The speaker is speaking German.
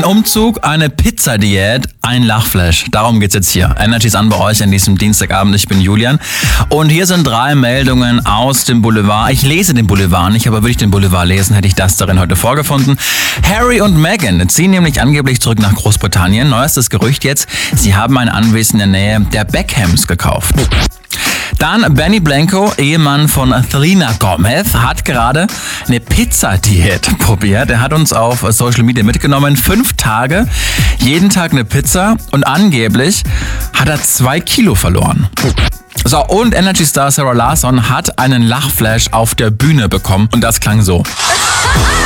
Umzug, eine Pizzadiät, ein Lachflash. Darum geht's jetzt hier. Energy ist an bei euch an diesem Dienstagabend. Ich bin Julian. Und hier sind 3 Meldungen aus dem Boulevard. Ich lese den Boulevard nicht, aber würde ich den Boulevard lesen, hätte ich das darin heute vorgefunden. Harry und Meghan ziehen nämlich angeblich zurück nach Großbritannien. Neuestes Gerücht jetzt, sie haben ein Anwesen in der Nähe der Beckhams gekauft. Dann Benny Blanco, Ehemann von Selena Gomez, hat gerade eine Pizzadiät probiert. Er hat uns auf Social Media mitgenommen. 5 Tage, jeden Tag eine Pizza und angeblich hat er 2 Kilo verloren. So, und Energy-Star Sarah Larsson hat einen Lachflash auf der Bühne bekommen und das klang so.